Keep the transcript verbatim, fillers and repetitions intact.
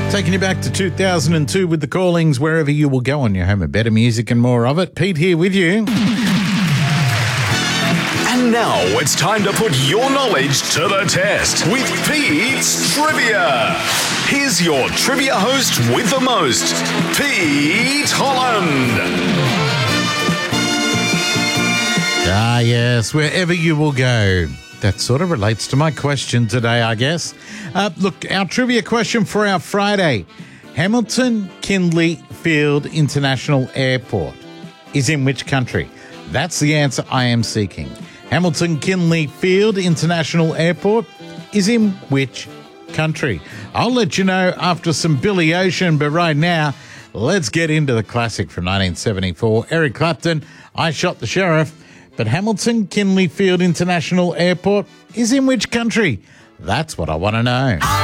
Taking you back to two thousand two with the callings, wherever you will go on your home of better music and more of it. Pete here with you. And now it's time to put your knowledge to the test with Pete's Trivia. Here's your trivia host with the most, Pete Holland. Ah, yes, wherever you will go. That sort of relates to my question today, I guess. Uh, look, our trivia question for our Friday. Hamilton Kinley Field International Airport is in which country? That's the answer I am seeking. Hamilton Kinley Field International Airport is in which country? I'll let you know after some Billy Ocean, but right now, let's get into the classic from nineteen seventy-four. Eric Clapton, I Shot the Sheriff. But Hamilton Kinley Field International Airport is in which country? That's what I want to know.